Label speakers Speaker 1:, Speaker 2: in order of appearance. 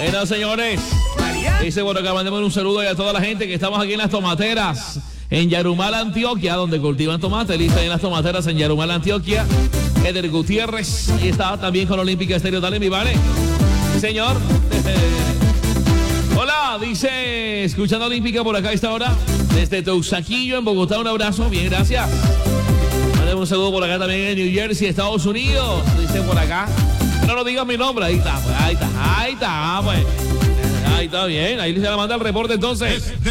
Speaker 1: Bueno, señores, dice por acá, mandemos un saludo a toda la gente que estamos aquí en las tomateras, en Yarumal, Antioquia, donde cultivan tomate. Lista en las tomateras en Yarumal, Antioquia. Eder Gutiérrez, ahí está también con Olímpica Estéreo. Dale, mi vale. Sí, señor. Hola, dice, escuchando Olímpica por acá a esta hora, desde Teusaquillo, en Bogotá. Un abrazo, bien, gracias. Mandemos un saludo por acá también en New Jersey, Estados Unidos. Dice por acá. No lo digas mi nombre, ahí está, pues, ahí está, pues. Ahí está bien, ahí se le manda el reporte entonces.